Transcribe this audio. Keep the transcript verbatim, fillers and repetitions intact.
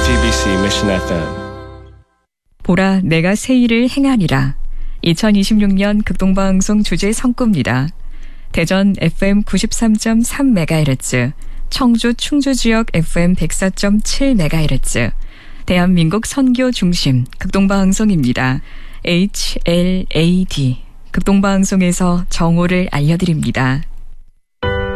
지티비씨 Mission 에프엠. 보라 내가 새 일을 행하리라. 이천이십육 년 극동방송 주제 성구입니다. 대전 에프엠 구십삼 점 삼 메가헤르츠, 청주 충주 지역 에프엠 백사 점 칠 메가헤르츠, 대한민국 선교 중심 극동방송입니다. 에이치엘에이디 극동방송에서 정오를 알려드립니다.